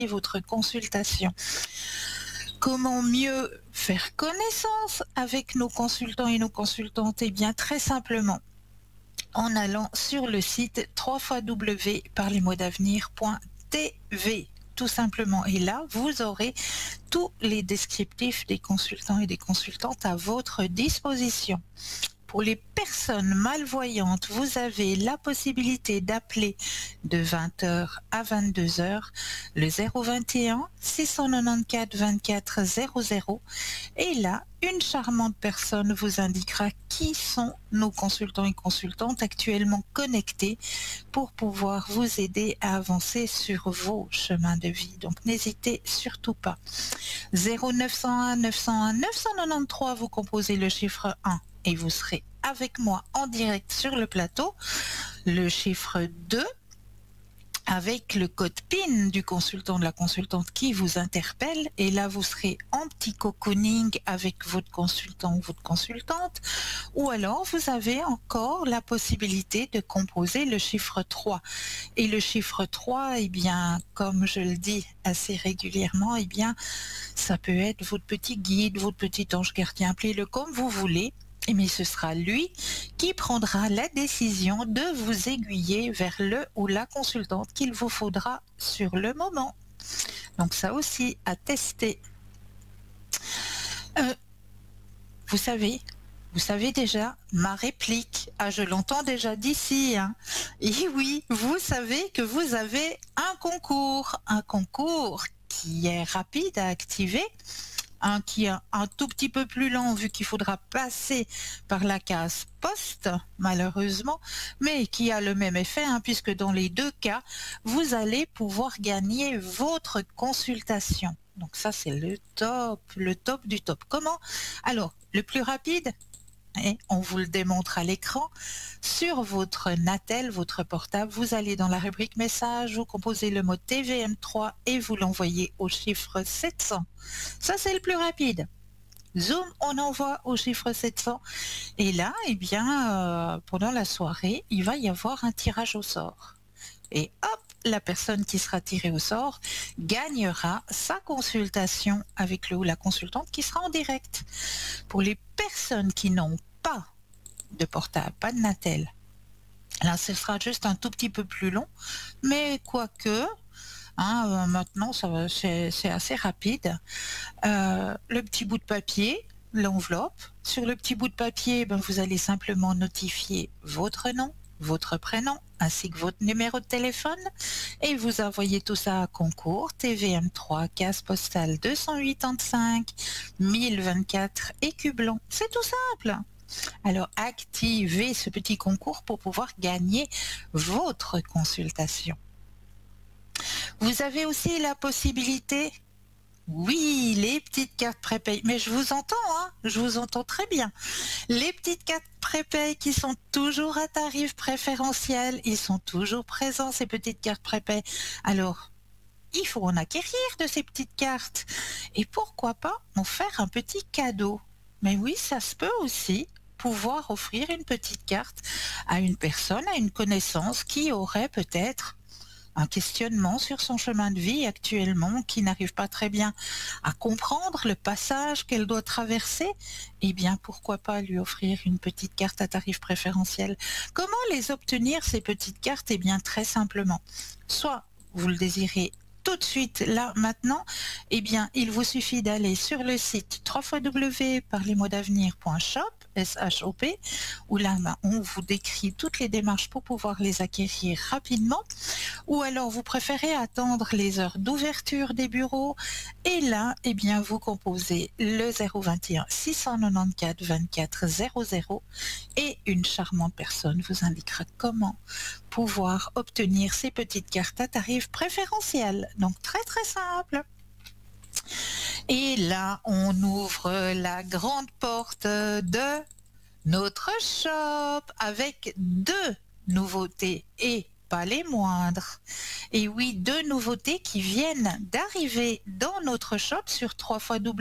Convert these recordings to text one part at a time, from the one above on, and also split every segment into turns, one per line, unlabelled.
votre consultation. Comment mieux faire connaissance avec nos consultants et nos consultantes? Eh bien, très simplement, en allant sur le site www.parlesmoisdavenir.tv. Tout simplement. Et là, vous aurez tous les descriptifs des consultants et des consultantes à votre disposition. Pour les personnes malvoyantes, vous avez la possibilité d'appeler de 20h à 22h le 021 694 24 00 et là, une charmante personne vous indiquera qui sont nos consultants et consultantes actuellement connectés pour pouvoir vous aider à avancer sur vos chemins de vie. Donc n'hésitez surtout pas. 0901 901 993, vous composez le chiffre 1 et vous serez avec moi en direct sur le plateau. Le chiffre 2 avec le code PIN du consultant, de la consultante qui vous interpelle. Et là, vous serez en petit cocooning avec votre consultant ou votre consultante. Ou alors, vous avez encore la possibilité de composer le chiffre 3. Et le chiffre 3, eh bien, comme je le dis assez régulièrement, eh bien, ça peut être votre petit guide, votre petit ange gardien, appelez-le comme vous voulez. Mais ce sera lui qui prendra la décision de vous aiguiller vers le ou la consultante qu'il vous faudra sur le moment. Donc ça aussi à tester. Vous savez déjà ma réplique. Ah, je l'entends déjà d'ici. Hein. Et oui, vous savez que vous avez un concours qui est rapide à activer. Qui est un tout petit peu plus lent vu qu'il faudra passer par la case poste, malheureusement, mais qui a le même effet, puisque dans les deux cas, vous allez pouvoir gagner votre consultation. Donc ça, c'est le top du top. Comment? Alors, le plus rapide, et on vous le démontre à l'écran, sur votre Natel, votre portable, vous allez dans la rubrique message, vous composez le mot TVM3 et vous l'envoyez au chiffre 700. Ça, c'est le plus rapide. Zoom, on envoie au chiffre 700. Et là, eh bien, pendant la soirée, il va y avoir un tirage au sort. Et hop, la personne qui sera tirée au sort gagnera sa consultation avec le ou la consultante qui sera en direct. Pour les personnes qui n'ont pas de portable, pas de Natel, là, ce sera juste un tout petit peu plus long, mais quoique, maintenant, c'est assez rapide. Le petit bout de papier, l'enveloppe. Sur le petit bout de papier, vous allez simplement notifier votre nom, votre prénom, ainsi que votre numéro de téléphone, et vous envoyez tout ça à concours, TVM3, case postale 285 1024 Écu Blanc. C'est tout simple. Alors, activez ce petit concours pour pouvoir gagner votre consultation. Vous avez aussi la possibilité, oui, les petites cartes prépay, mais je vous entends, je vous entends très bien. Les petites cartes prépay qui sont toujours à tarif préférentiel, ils sont toujours présents, ces petites cartes prépay. Alors, il faut en acquérir de ces petites cartes. Et pourquoi pas en faire un petit cadeau? Mais oui, ça se peut aussi, pouvoir offrir une petite carte à une personne, à une connaissance qui aurait peut-être un questionnement sur son chemin de vie actuellement, qui n'arrive pas très bien à comprendre le passage qu'elle doit traverser. Eh bien, pourquoi pas lui offrir une petite carte à tarif préférentiel? Comment les obtenir, ces petites cartes? Eh bien, très simplement. Soit vous le désirez tout de suite, là, maintenant, eh bien, il vous suffit d'aller sur le site www.parlesmoisdavenir.shop, S-H-O-P, où là, on vous décrit toutes les démarches pour pouvoir les acquérir rapidement. Ou alors, vous préférez attendre les heures d'ouverture des bureaux. Et là, eh bien, vous composez le 021 694 24 00 et une charmante personne vous indiquera comment pouvoir obtenir ces petites cartes à tarif préférentiel. Donc très très simple. Et là, on ouvre la grande porte de notre shop avec deux nouveautés et pas les moindres. Et oui, deux nouveautés qui viennent d'arriver dans notre shop sur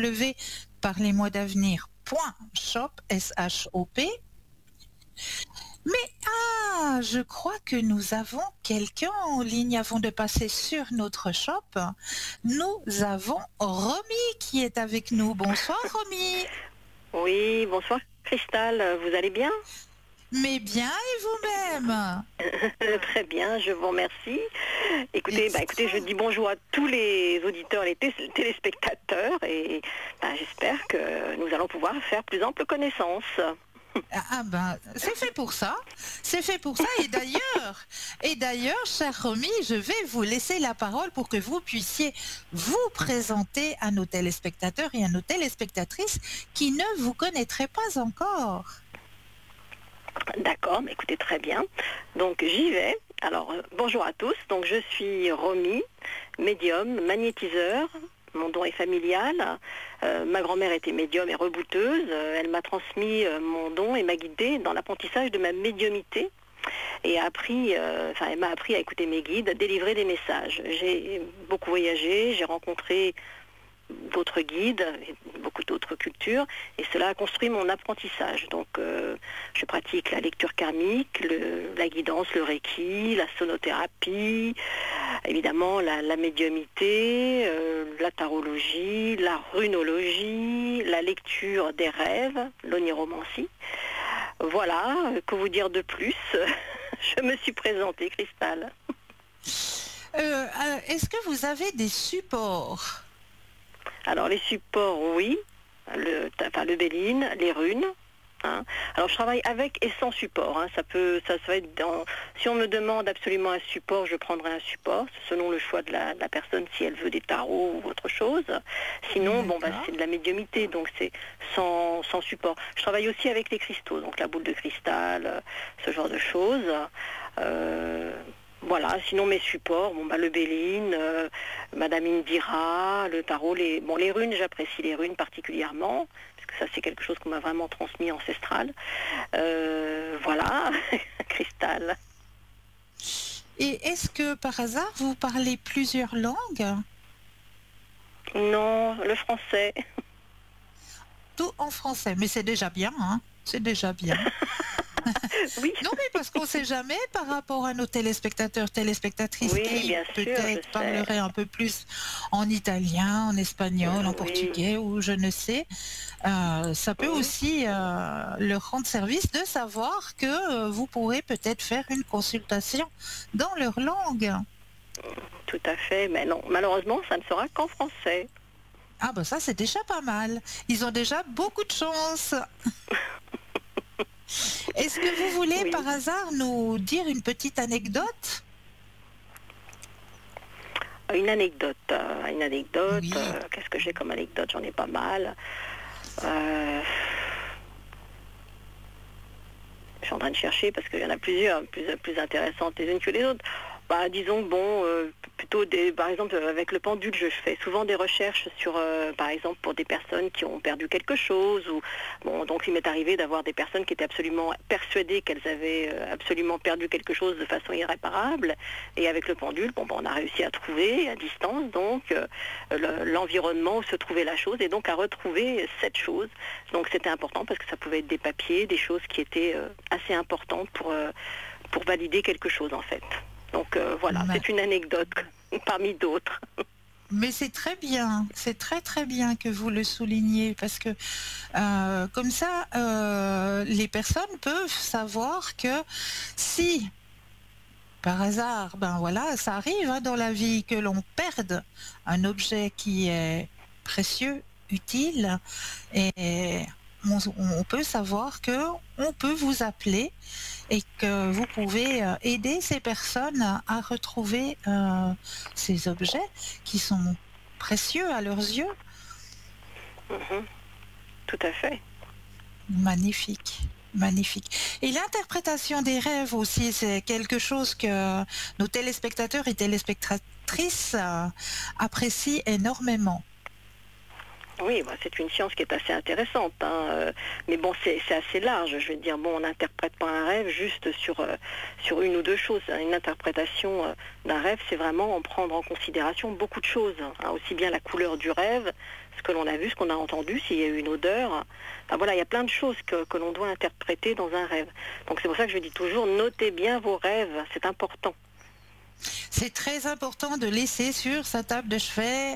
www.parlesmoisdavenir.shop, S-H-O-P. Mais je crois que nous avons quelqu'un en ligne avant de passer sur notre shop. Nous avons Romy qui est avec nous. Bonsoir Romy.
Oui, bonsoir Cristal, vous allez bien?
Mais bien et vous-même?
Très bien, je vous remercie. Écoutez, je dis bonjour à tous les auditeurs, les téléspectateurs et j'espère que nous allons pouvoir faire plus ample connaissance.
C'est fait pour ça. C'est fait pour ça. Et d'ailleurs, cher Romy, je vais vous laisser la parole pour que vous puissiez vous présenter à nos téléspectateurs et à nos téléspectatrices qui ne vous connaîtraient pas encore.
D'accord, mais écoutez, très bien. Donc j'y vais. Alors, bonjour à tous. Donc je suis Romy, médium, magnétiseur. Mon don est familial. Ma grand-mère était médium et rebouteuse. Elle m'a transmis mon don et m'a guidée dans l'apprentissage de ma médiumité. Et elle m'a appris à écouter mes guides, à délivrer des messages. J'ai beaucoup voyagé, j'ai rencontré d'autres guides, beaucoup d'autres cultures, et cela a construit mon apprentissage. Donc je pratique la lecture karmique, la guidance, le reiki, la sonothérapie, évidemment la médiumité, la tarologie, la runologie, la lecture des rêves, l'oniromancie. Voilà, que vous dire de plus? Je me suis présentée, Cristal.
Est-ce que vous avez des supports?
Alors les supports, oui, le béline, les runes. Hein. Alors je travaille avec et sans support. Hein. Ça va être si on me demande absolument un support, je prendrai un support, selon le choix de la personne, si elle veut des tarots ou autre chose. Sinon, c'est de la médiumité, donc c'est sans support. Je travaille aussi avec les cristaux, donc la boule de cristal, ce genre de choses. Voilà, sinon mes supports, le béline, Madame Indira, le tarot, les runes, j'apprécie les runes particulièrement, parce que ça c'est quelque chose qu'on m'a vraiment transmis ancestral. Voilà, Cristal.
Et est-ce que par hasard vous parlez plusieurs langues?
Non, le français.
Tout en français, mais c'est déjà bien, hein? C'est déjà bien.
Oui.
Non, mais parce qu'on ne sait jamais par rapport à nos téléspectateurs, téléspectatrices qui peut-être parleraient un peu plus en italien, en espagnol, en portugais ou je ne sais. Ça peut aussi leur rendre service de savoir que vous pourrez peut-être faire une consultation dans leur langue.
Tout à fait, mais non, malheureusement, ça ne sera qu'en français.
Ça c'est déjà pas mal. Ils ont déjà beaucoup de chance. Est-ce que vous voulez par hasard nous dire une petite anecdote?
Une anecdote.
Oui.
Qu'est-ce que j'ai comme anecdote? J'en ai pas mal. Je suis en train de chercher parce qu'il y en a plusieurs, plus intéressantes les unes que les autres. Disons plutôt par exemple avec le pendule, je fais souvent des recherches sur, par exemple pour des personnes qui ont perdu quelque chose donc il m'est arrivé d'avoir des personnes qui étaient absolument persuadées qu'elles avaient absolument perdu quelque chose de façon irréparable, et avec le pendule, on a réussi à trouver à distance donc l'environnement où se trouvait la chose et donc à retrouver cette chose. Donc c'était important parce que ça pouvait être des papiers, des choses qui étaient assez importantes pour valider quelque chose en fait. Donc voilà, c'est une anecdote parmi d'autres.
Mais c'est très bien, c'est très très bien que vous le souligniez parce que comme ça, les personnes peuvent savoir que si par hasard, ça arrive dans la vie que l'on perde un objet qui est précieux, utile, et on peut savoir que on peut vous appeler et que vous pouvez aider ces personnes à retrouver ces objets qui sont précieux à leurs yeux.
Tout à fait.
Magnifique. Magnifique. Et l'interprétation des rêves aussi, c'est quelque chose que nos téléspectateurs et téléspectatrices apprécient énormément.
Oui, bah, c'est une science qui est assez intéressante, hein, mais bon, c'est assez large. Je veux dire, bon, on n'interprète pas un rêve juste sur une ou deux choses. Une interprétation d'un rêve, c'est vraiment en prendre en considération beaucoup de choses, hein, aussi bien la couleur du rêve, ce que l'on a vu, ce qu'on a entendu, s'il y a eu une odeur. Enfin, voilà, il y a plein de choses que l'on doit interpréter dans un rêve. Donc c'est pour ça que je dis toujours, notez bien vos rêves, c'est important.
C'est très important de laisser sur sa table de chevet